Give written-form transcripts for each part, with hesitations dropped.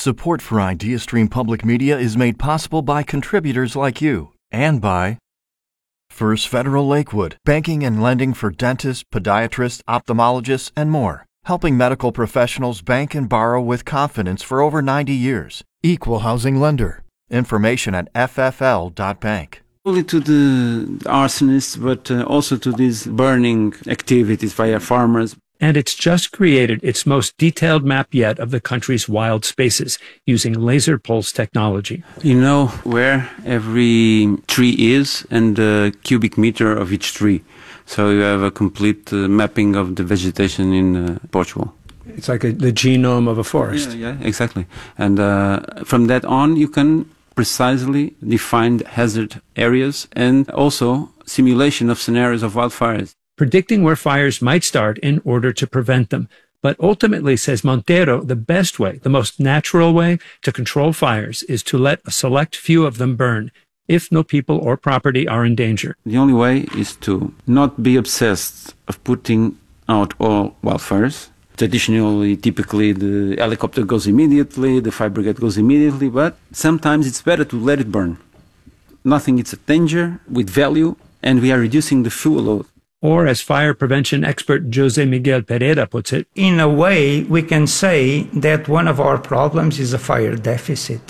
Support for IdeaStream Public Media is made possible by contributors like you and by First Federal Lakewood, banking and lending for dentists, podiatrists, ophthalmologists, and more, helping medical professionals bank and borrow with confidence for over 90 years. Equal housing lender. Information at ffl.bank. Only to the arsonists, but also to these burning activities via farmers. And it's just created its most detailed map yet of the country's wild spaces using laser pulse technology. You know where every tree is and the cubic meter of each tree. So you have a complete mapping of the vegetation in Portugal. It's like the genome of a forest. Yeah, exactly. And from that on, you can precisely define hazard areas and also simulation of scenarios of wildfires. Predicting where fires might start in order to prevent them. But ultimately, says Monteiro, the best way, the most natural way to control fires is to let a select few of them burn, if no people or property are in danger. The only way is to not be obsessed of putting out all wildfires. Traditionally, typically, the helicopter goes immediately, the fire brigade goes immediately, but sometimes it's better to let it burn. Nothing is a danger with value, and we are reducing the fuel load. Or, as fire prevention expert Jose Miguel Pereira puts it, in a way, we can say that one of our problems is a fire deficit.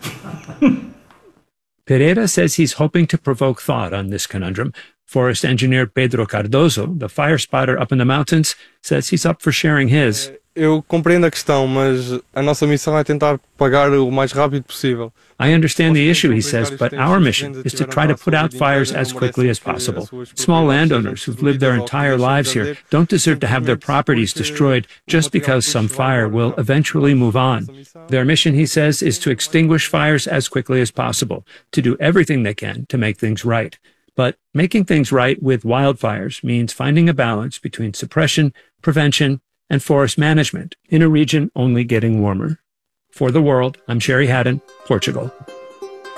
Pereira says he's hoping to provoke thought on this conundrum. Forest engineer Pedro Cardoso, the fire spotter up in the mountains, says he's up for sharing his. Eu compreendo a questão, mas a nossa missão é tentar pagar o mais rápido possível. I understand the issue, he says, but our mission is to try to put out fires as quickly as possible. Small landowners who've lived their entire lives here don't deserve to have their properties destroyed just because some fire will eventually move on. Their mission, he says, is to extinguish fires as quickly as possible, to do everything they can to make things right. But making things right with wildfires means finding a balance between suppression, prevention, and forest management in a region only getting warmer. For The World, I'm Sherry Haddon, Portugal.